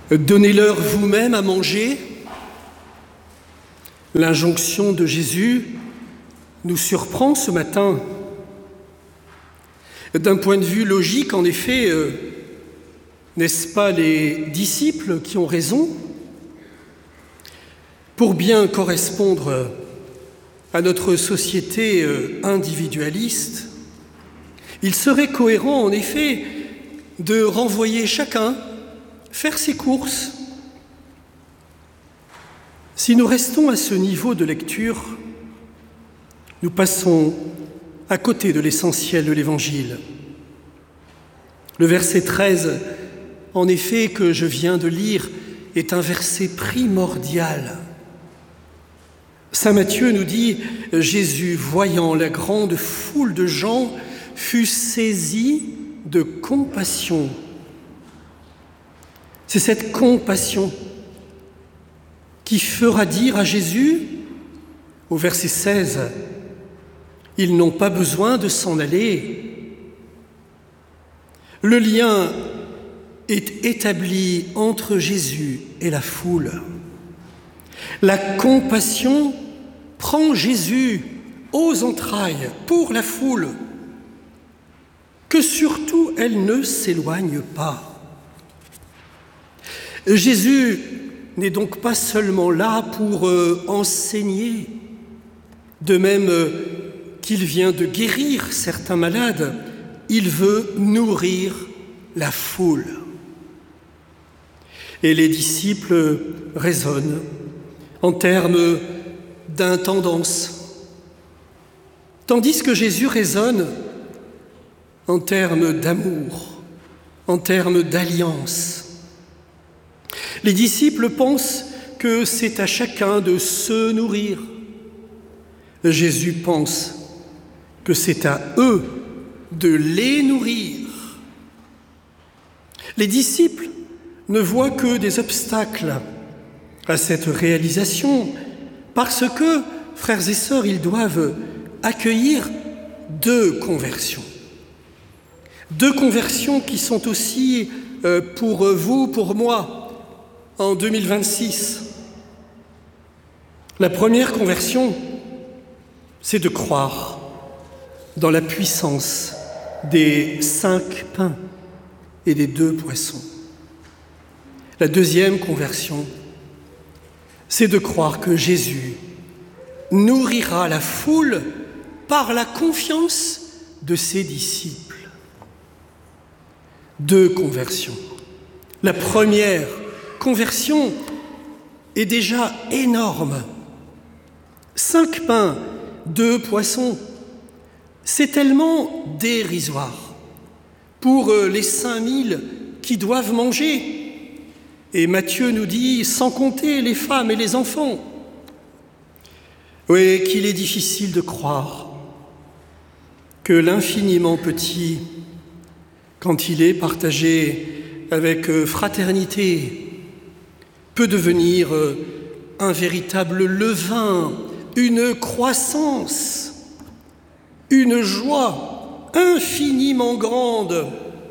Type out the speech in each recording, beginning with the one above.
Donnez-leur vous-même à manger. L'injonction de Jésus nous surprend ce matin. D'un point de vue logique, en effet, n'est-ce pas les disciples qui ont raison? Pour bien correspondre à notre société individualiste, il serait cohérent, en effet, de renvoyer chacun faire ses courses. Si nous restons à ce niveau de lecture, nous passons à côté de l'essentiel de l'Évangile. Le verset 13, en effet, que je viens de lire, est un verset primordial. Saint Matthieu nous dit « Jésus, voyant la grande foule de gens, fut saisi de compassion ». C'est cette compassion qui fera dire à Jésus, au verset 16, « Ils n'ont pas besoin de s'en aller ». Le lien est établi entre Jésus et la foule. La compassion prend Jésus aux entrailles pour la foule, que surtout elle ne s'éloigne pas. Jésus n'est donc pas seulement là pour enseigner, de même qu'il vient de guérir certains malades, il veut nourrir la foule. Et les disciples raisonnent en termes d'intendance, tandis que Jésus raisonne en termes d'amour, en termes d'alliance. Les disciples pensent que c'est à chacun de se nourrir. Jésus pense que c'est à eux de les nourrir. Les disciples ne voient que des obstacles à cette réalisation parce que, frères et sœurs, ils doivent accueillir deux conversions. Deux conversions qui sont aussi pour vous, pour moi, en 2026. La première conversion, c'est de croire dans la puissance des 5 pains et des 2 poissons. La deuxième conversion, c'est de croire que Jésus nourrira la foule par la confiance de ses disciples. Deux conversions. La première conversion est déjà énorme. 5 pains, 2 poissons, c'est tellement dérisoire pour les 5000 qui doivent manger. Et Matthieu nous dit, sans compter les femmes et les enfants. Oui, qu'il est difficile de croire que l'infiniment petit, quand il est partagé avec fraternité, peut devenir un véritable levain, une croissance, une joie infiniment grande.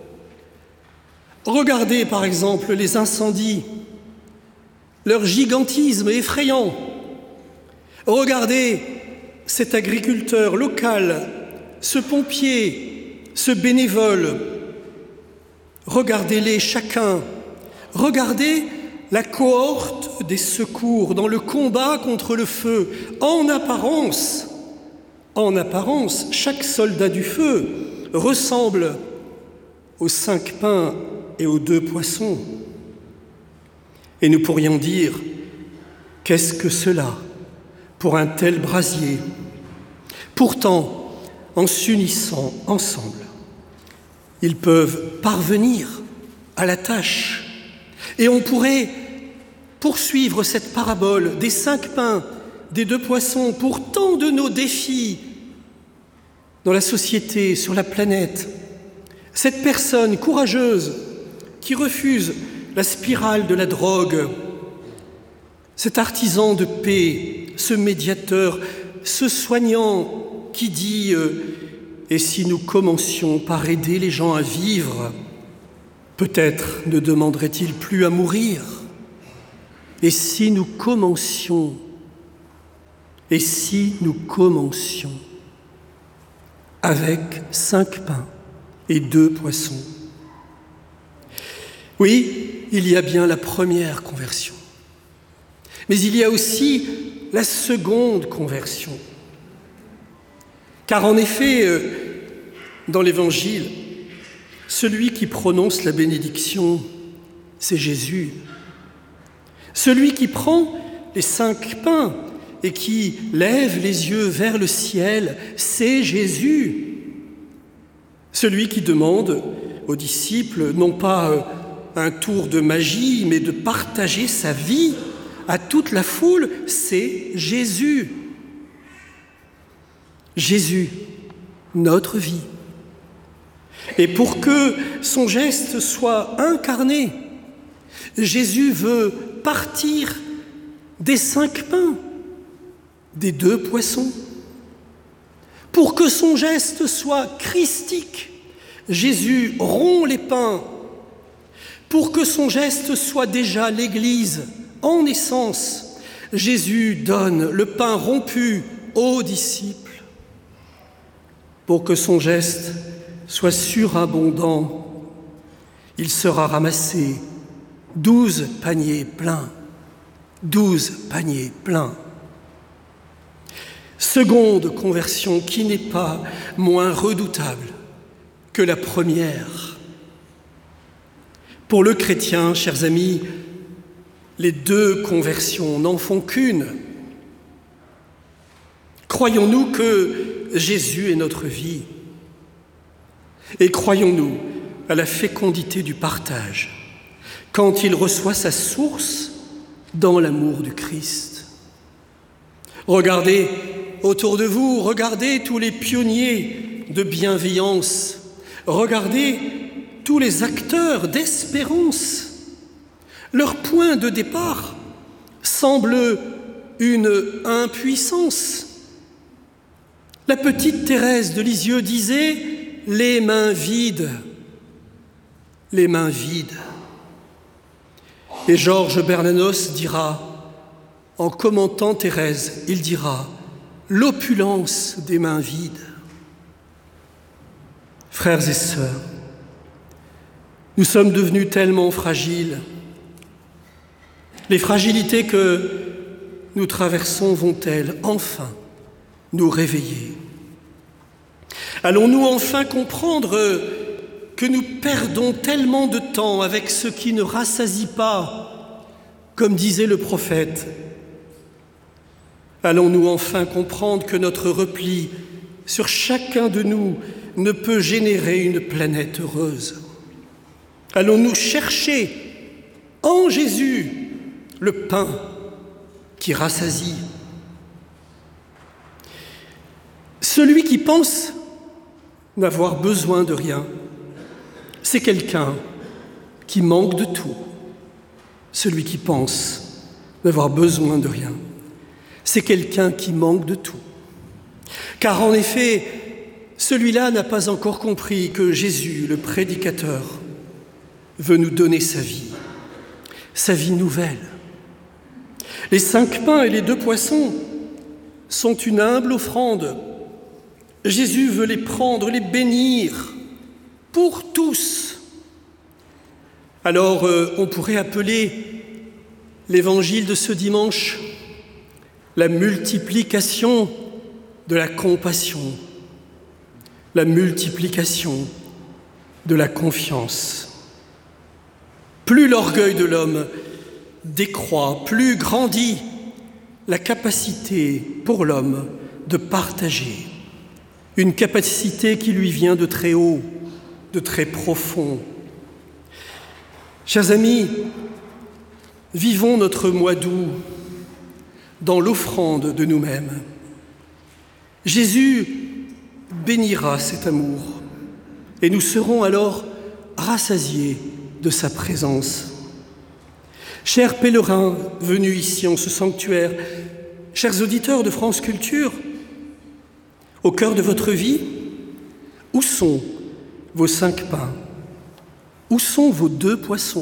Regardez par exemple les incendies, leur gigantisme effrayant. Regardez cet agriculteur local, ce pompier, ce bénévole. Regardez-les chacun. Regardez la cohorte des secours dans le combat contre le feu. En apparence, chaque soldat du feu ressemble aux 5 pains et aux 2 poissons. Et nous pourrions dire, qu'est-ce que cela pour un tel brasier? Pourtant, en s'unissant ensemble, ils peuvent parvenir à la tâche. Et on pourrait poursuivre cette parabole des 5 pains, des 2 poissons pour tant de nos défis dans la société, sur la planète. Cette personne courageuse qui refuse la spirale de la drogue, cet artisan de paix, ce médiateur, ce soignant qui dit « Et si nous commencions par aider les gens à vivre, Peut-être ne demanderait-il plus à mourir. Et si nous commencions avec 5 pains et 2 poissons? Oui, il y a bien la première conversion, mais il y a aussi la seconde conversion. Car en effet, dans l'Évangile, celui qui prononce la bénédiction, c'est Jésus. Celui qui prend les 5 pains et qui lève les yeux vers le ciel, c'est Jésus. Celui qui demande aux disciples, non pas un tour de magie, mais de partager sa vie à toute la foule, c'est Jésus. Jésus, notre vie. Et pour que son geste soit incarné, Jésus veut partir des 5 pains, des 2 poissons. Pour que son geste soit christique, Jésus rompt les pains. Pour que son geste soit déjà l'Église en naissance, Jésus donne le pain rompu aux disciples. Pour que son geste soit surabondant, il sera ramassé 12 paniers pleins. 12 paniers pleins. Seconde conversion qui n'est pas moins redoutable que la première. Pour le chrétien, chers amis, les 2 conversions n'en font qu'une. Croyons-nous que Jésus est notre vie? Et croyons-nous à la fécondité du partage quand il reçoit sa source dans l'amour du Christ? Regardez autour de vous, regardez tous les pionniers de bienveillance, regardez tous les acteurs d'espérance. Leur point de départ semble une impuissance. La petite Thérèse de Lisieux disait « les mains vides ». Les mains vides. Et Georges Bernanos dira, en commentant Thérèse, il dira « l'opulence des mains vides ». Frères et sœurs, nous sommes devenus tellement fragiles. Les fragilités que nous traversons vont-elles enfin nous réveiller? Allons-nous enfin comprendre que nous perdons tellement de temps avec ce qui ne rassasie pas, comme disait le prophète? Allons-nous enfin comprendre que notre repli sur chacun de nous ne peut générer une planète heureuse? Allons-nous chercher en Jésus le pain qui rassasie? Celui qui pense n'avoir besoin de rien, c'est quelqu'un qui manque de tout. Celui qui pense n'avoir besoin de rien, c'est quelqu'un qui manque de tout. Car en effet, celui-là n'a pas encore compris que Jésus, le prédicateur, veut nous donner sa vie nouvelle. Les 5 pains et les 2 poissons sont une humble offrande. Jésus veut les prendre, les bénir pour tous. Alors, on pourrait appeler l'évangile de ce dimanche la multiplication de la compassion, la multiplication de la confiance. Plus l'orgueil de l'homme décroît, plus grandit la capacité pour l'homme de partager, une capacité qui lui vient de très haut, de très profond. Chers amis, vivons notre mois d'août dans l'offrande de nous-mêmes. Jésus bénira cet amour et nous serons alors rassasiés de sa présence. Chers pèlerins venus ici en ce sanctuaire, chers auditeurs de France Culture, au cœur de votre vie, où sont vos 5 pains? Où sont vos 2 poissons ?